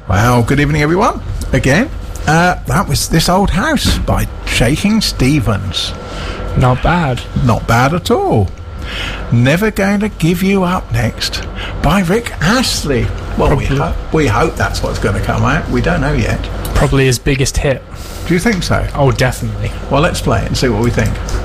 Well, good evening, everyone. Again, that was This Old House by Shaking Stevens. Not bad. Not bad at all. Never Going to Give You Up next by Rick Astley. Well, we hope that's what's going to come out. We don't know yet. Probably his biggest hit. Do you think so? Oh, definitely. Well, let's play it and see what we think.